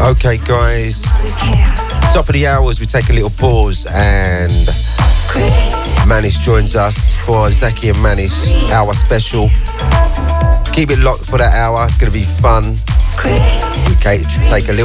Okay, guys. Top of the hour as we take a little pause and Manish joins us for Zaki and Manish hour special. Keep it locked for that hour. It's going to be fun. Okay, take a little